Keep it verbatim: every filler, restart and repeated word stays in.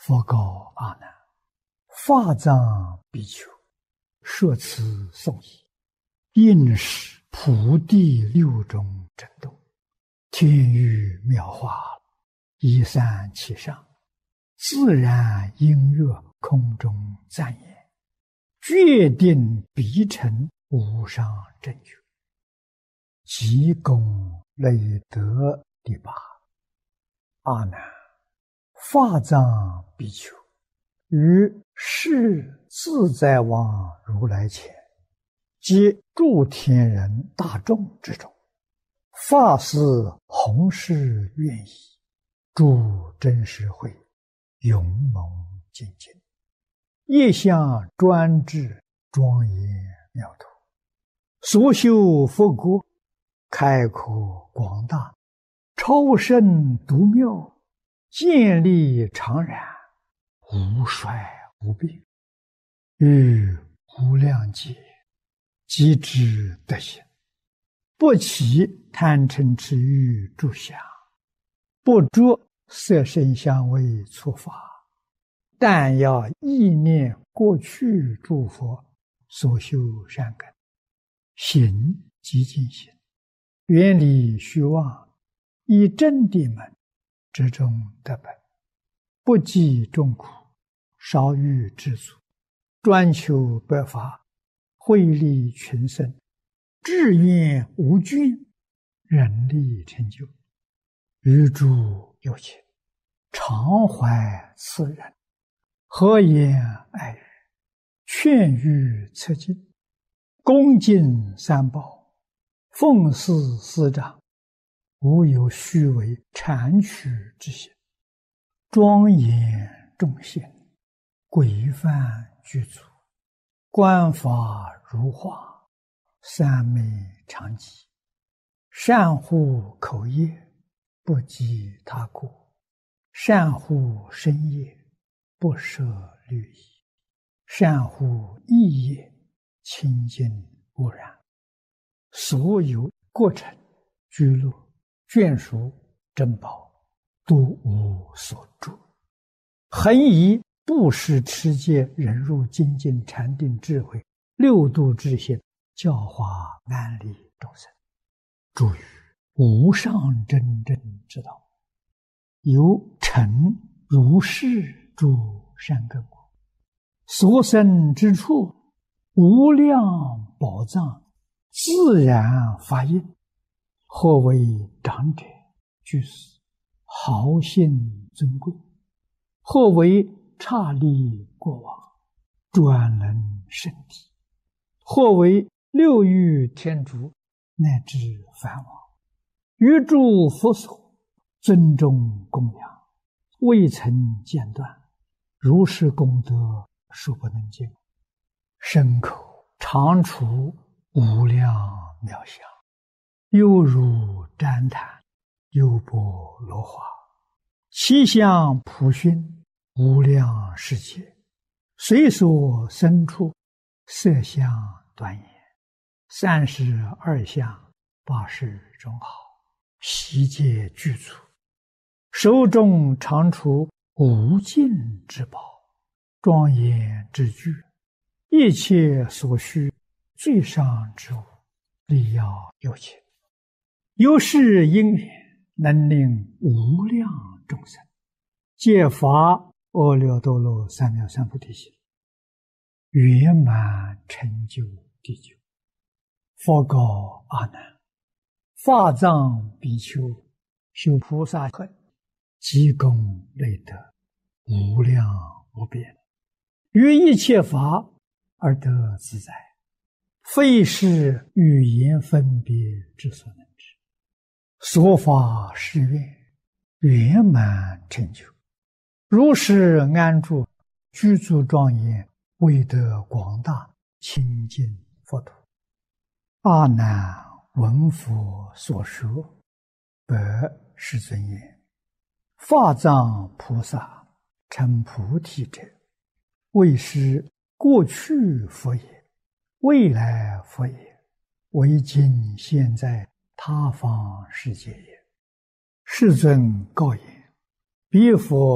佛告阿难：法藏比丘，摄此颂已，应是普地六种震动，天雨妙化，一散其上，自然音乐空中赞言，决定必成无上正觉，即功累德第八。阿难，法藏比丘于世自在王如来前，及诸天人大众之中，发誓弘誓愿意，诸真实会勇猛精进，业相专制庄严妙土，所修佛国开阔广大，超胜独妙，建立常然，无衰无病，于无量劫即知德行，不起贪嗔痴欲诸相，不着色声香味触法，但要意念过去诸佛所修善根，行即净行，远离虚妄，以真谛门之中得本，不计众苦，少欲知足，专求百法，惠利群生，志愿无倦，人力成就，于诸有情常怀慈仁，和颜爱语，劝喻策进，恭敬三宝，奉事师长，无有虚伪谄曲之心，庄严众贤，规范具足，观法如画，三昧常寂，善护口业，不及他过，善护身业，不舍律仪，善护意业，清净无染，所有过程居乐眷属珍宝，都无所住，恒以布施持戒忍辱精进禅定智慧六度之行，教化万利众生，诸于无上真正之道，由成如是诸善根果，所生之处无量宝藏，自然发应，或为长者居士，豪信尊贵，或为刹利国王，专能圣体，或为六欲天竺，乃至梵王，于诸佛所尊重供养，未曾间断，如是功德数不能尽，身口常处无量妙相，犹如旃檀，优波罗花，其相普熏，无量世界，随所生处，色相端严，三十二相，八十种好，悉皆具足，手中常处无尽之宝，庄严之具，一切所需最上之物，力要有情，由是因缘，能令无量众生皆发阿耨多罗三藐三菩提心，圆满成就地久。佛告阿难：法藏比丘修菩萨行，积功累德，无量无边，于一切法而得自在，非是语言分别之所能知，所发誓愿，圆满成就，如是安住，居住庄严，威德广大，清净佛土。阿难闻佛所说，白世尊言：法藏菩萨成菩提者，为是过去佛也，未来佛也，为今现在他方世界也。世尊告言：彼佛